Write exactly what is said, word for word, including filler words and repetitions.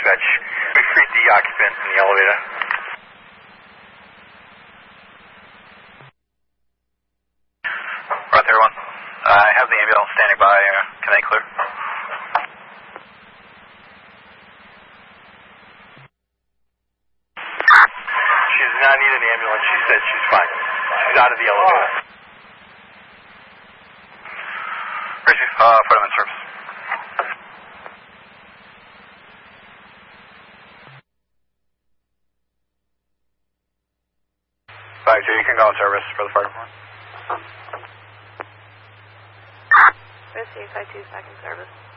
dispatch. We freed the occupant in the elevator. Right there, one. I have the ambulance standing by. Uh, can I clear? She does not need an ambulance. She said she's fine. She's out of the elevator. Where's she? Uh, Fireman service. Five two, you can go in service for the fire department. Rescue five two, second service.